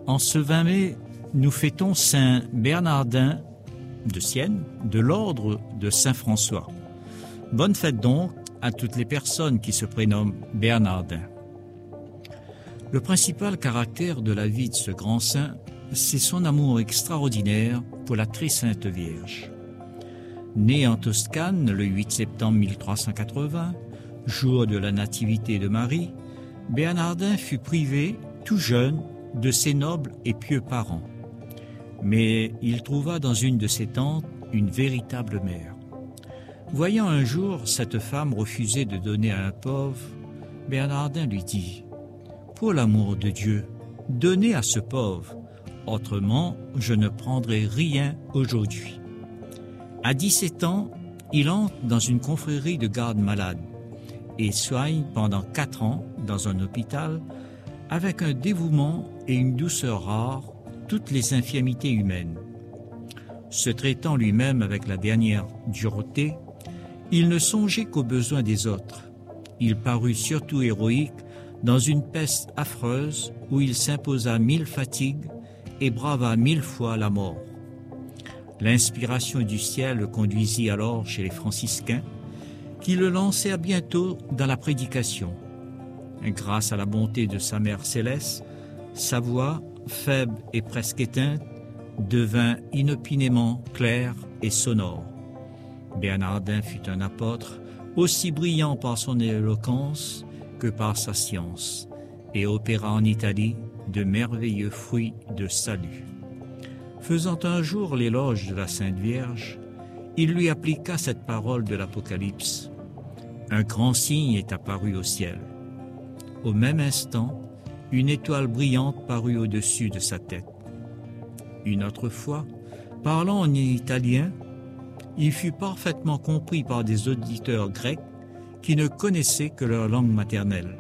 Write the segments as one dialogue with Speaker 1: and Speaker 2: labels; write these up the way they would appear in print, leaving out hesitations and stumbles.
Speaker 1: En ce 20 mai, nous fêtons Saint Bernardin de Sienne, de l'ordre de Saint-François. Bonne fête donc à toutes les personnes qui se prénomment Bernardin. Le principal caractère de la vie de ce grand saint, c'est son amour extraordinaire pour la très sainte Vierge. Né en Toscane le 8 septembre 1380, jour de la nativité de Marie, Bernardin fut privé, tout jeune, de ses nobles et pieux parents. Mais il trouva dans une de ses tantes une véritable mère. Voyant un jour cette femme refuser de donner à un pauvre, Bernardin lui dit « Pour l'amour de Dieu, donnez à ce pauvre, autrement je ne prendrai rien aujourd'hui. » À 17 ans, il entre dans une confrérie de garde malade et soigne pendant 4 ans dans un hôpital avec un dévouement et une douceur rares toutes les infirmités humaines. Se traitant lui-même avec la dernière dureté, il ne songeait qu'aux besoins des autres. Il parut surtout héroïque dans une peste affreuse où il s'imposa 1000 fatigues et brava 1000 fois la mort. L'inspiration du ciel le conduisit alors chez les franciscains, qui le lancèrent bientôt dans la prédication. Grâce à la bonté de sa mère céleste, sa voix, faible et presque éteinte, devint inopinément claire et sonore. Bernardin fut un apôtre aussi brillant par son éloquence que par sa science, et opéra en Italie de merveilleux fruits de salut. Faisant un jour l'éloge de la Sainte Vierge, il lui appliqua cette parole de l'Apocalypse. Un grand signe est apparu au ciel. Au même instant, une étoile brillante parut au-dessus de sa tête. Une autre fois, parlant en italien, il fut parfaitement compris par des auditeurs grecs qui ne connaissaient que leur langue maternelle.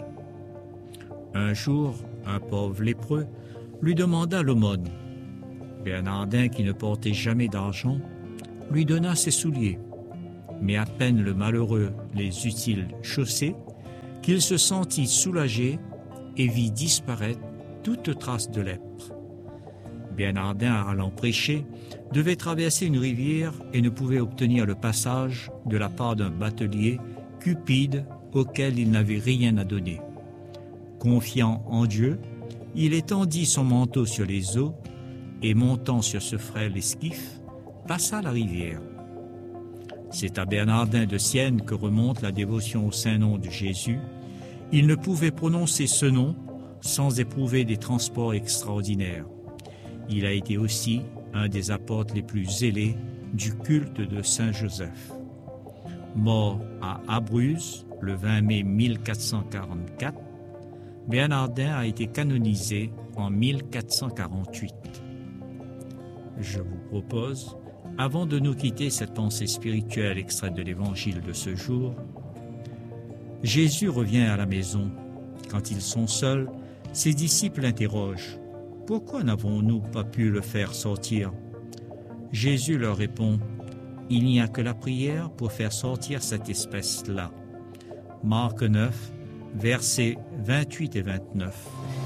Speaker 1: Un jour, un pauvre lépreux lui demanda l'aumône. Bernardin, qui ne portait jamais d'argent, lui donna ses souliers. Mais à peine le malheureux les eut-il chaussés, qu'il se sentit soulagé et vit disparaître toute trace de lèpre. Bernardin, allant prêcher, devait traverser une rivière et ne pouvait obtenir le passage de la part d'un batelier cupide auquel il n'avait rien à donner. Confiant en Dieu, il étendit son manteau sur les eaux et, montant sur ce frêle esquif, passa la rivière. C'est à Bernardin de Sienne que remonte la dévotion au Saint-Nom de Jésus. Il ne pouvait prononcer ce nom sans éprouver des transports extraordinaires. Il a été aussi un des apôtres les plus zélés du culte de Saint Joseph. Mort à Abruzzes le 20 mai 1444, Bernardin a été canonisé en 1448. Je vous propose, avant de nous quitter cette pensée spirituelle extraite de l'Évangile de ce jour, Jésus revient à la maison. Quand ils sont seuls, ses disciples l'interrogent. « Pourquoi n'avons-nous pas pu le faire sortir ?» Jésus leur répond, « Il n'y a que la prière pour faire sortir cette espèce-là. » Marc 9, versets 28 et 29.